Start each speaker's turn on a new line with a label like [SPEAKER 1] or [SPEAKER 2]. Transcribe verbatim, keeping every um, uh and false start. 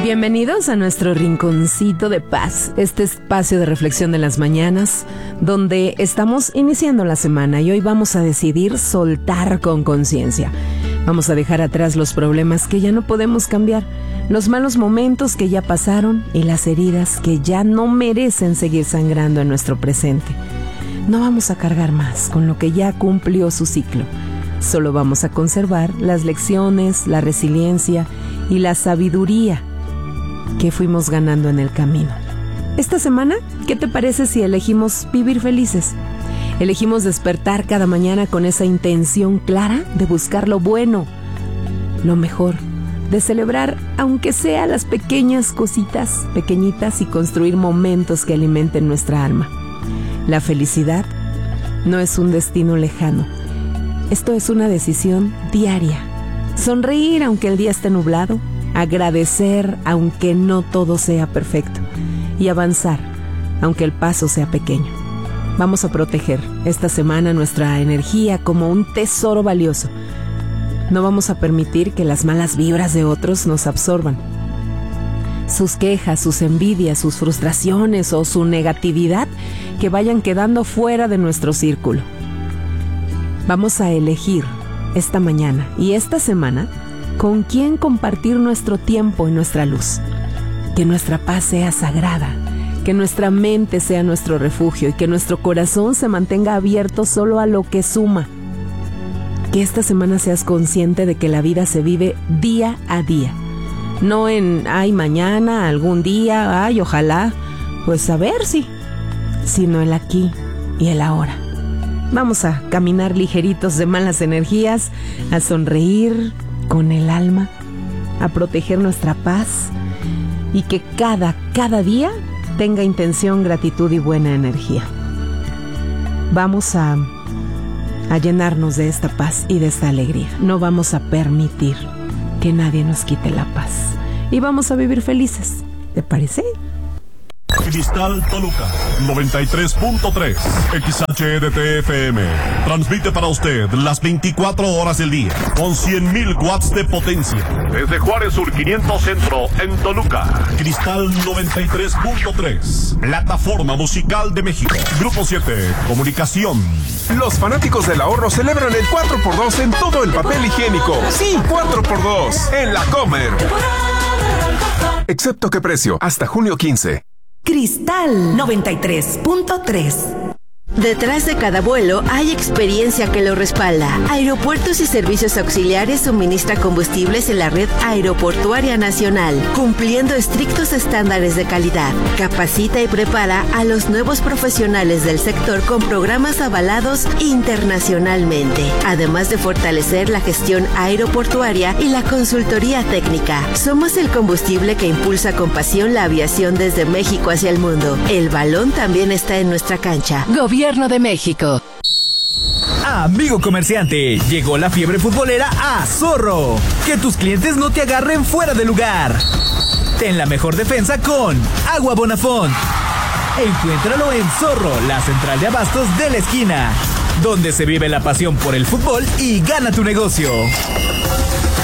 [SPEAKER 1] Bienvenidos a nuestro rinconcito de paz, este espacio de reflexión de las mañanas, donde estamos iniciando la semana y hoy vamos a decidir soltar con conciencia. Vamos a dejar atrás los problemas que ya no podemos cambiar, los malos momentos que ya pasaron y las heridas que ya no merecen seguir sangrando en nuestro presente. No vamos a cargar más con lo que ya cumplió su ciclo. Solo vamos a conservar las lecciones, la resiliencia y la sabiduría que fuimos ganando en el camino. Esta semana, ¿qué te parece si elegimos vivir felices? Elegimos despertar cada mañana con esa intención clara de buscar lo bueno, lo mejor, de celebrar aunque sea las pequeñas cositas, pequeñitas, y construir momentos que alimenten nuestra alma. La felicidad no es un destino lejano. Esto es una decisión diaria. Sonreír aunque el día esté nublado, agradecer aunque no todo sea perfecto y avanzar aunque el paso sea pequeño. Vamos a proteger esta semana nuestra energía como un tesoro valioso. No vamos a permitir que las malas vibras de otros nos absorban. Sus quejas, sus envidias, sus frustraciones o su negatividad que vayan quedando fuera de nuestro círculo. Vamos a elegir esta mañana y esta semana con quién compartir nuestro tiempo y nuestra luz. Que nuestra paz sea sagrada, que nuestra mente sea nuestro refugio y que nuestro corazón se mantenga abierto solo a lo que suma. Que esta semana seas consciente de que la vida se vive día a día. No en, ay, mañana, algún día, ay, ojalá, pues a ver si, sino el aquí y el ahora. Vamos a caminar ligeritos de malas energías, a sonreír con el alma, a proteger nuestra paz y que cada, cada día tenga intención, gratitud y buena energía. Vamos a, a llenarnos de esta paz y de esta alegría. No vamos a permitir que nadie nos quite la paz. Y vamos a vivir felices. ¿Te parece?
[SPEAKER 2] Cristal Toluca, noventa y tres punto tres, X H D T F M. Transmite para usted las veinticuatro horas del día, con cien mil watts de potencia. Desde Juárez Sur quinientos Centro, en Toluca. Cristal noventa y tres punto tres, Plataforma Musical de México. Grupo siete, Comunicación.
[SPEAKER 3] Los fanáticos del ahorro celebran el cuatro por dos en todo el papel higiénico. Sí, cuatro por dos, en la Comer. Excepto qué precio, hasta junio quince.
[SPEAKER 4] Cristal noventa y tres punto tres. Detrás de cada vuelo hay experiencia que lo respalda. Aeropuertos y Servicios Auxiliares suministra combustibles en la red aeroportuaria nacional, cumpliendo estrictos estándares de calidad. Capacita y prepara a los nuevos profesionales del sector con programas avalados internacionalmente, además de fortalecer la gestión aeroportuaria y la consultoría técnica. Somos el combustible que impulsa con pasión la aviación desde México hacia el mundo. El balón también está en nuestra cancha. Gobierno de México.
[SPEAKER 5] Amigo comerciante, llegó la fiebre futbolera a Zorro. Que tus clientes no te agarren fuera de lugar. Ten la mejor defensa con Agua Bonafont. Encuéntralo en Zorro, la central de abastos de la esquina, donde se vive la pasión por el fútbol y gana tu negocio.